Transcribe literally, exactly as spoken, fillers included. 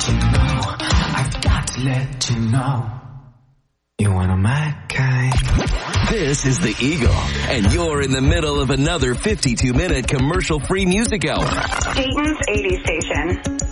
you know, I've got to let you know, you're one of my kind. This is the Eagle, and you're in the middle of another fifty-two minute commercial-free music hour. Dayton's eighties station.